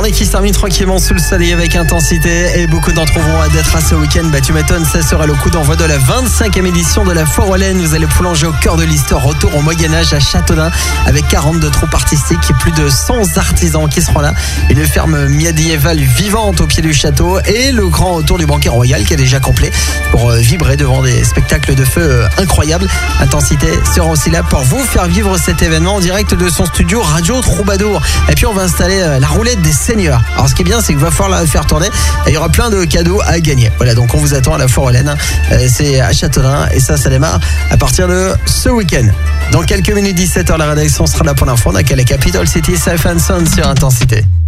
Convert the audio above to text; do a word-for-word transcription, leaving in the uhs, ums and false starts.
Journée qui se termine tranquillement sous le soleil avec intensité et beaucoup d'entre vous vont d'être à ce week-end. Bah tu m'étonnes, ça sera le coup d'envoi de la vingt-cinquième édition de la Foire aux Laines. Vous allez plonger au cœur de l'histoire, retour au Moyen-Âge à Châteaudun avec quarante-deux troupes artistiques et plus de cent artisans qui seront là. Une ferme médiévale vivante au pied du château et le grand retour du banquet royal qui est déjà complet pour vibrer devant des spectacles de feu incroyables. Intensité sera aussi là pour vous faire vivre cet événement en direct de son studio Radio Troubadour. Et puis on va installer la roulette des seigneurs. Alors ce qui est bien, c'est qu'il va falloir la faire tourner et il y aura plein de cadeaux à gagner. Voilà, donc on vous attend à la Foire aux Laines. Euh, c'est à Châteaudun et ça, ça démarre à partir de ce week-end. Dans quelques minutes, dix-sept heures, la rédaction sera là pour l'info. On a qu'à la Capital City, Safe and Sound sur Intensité.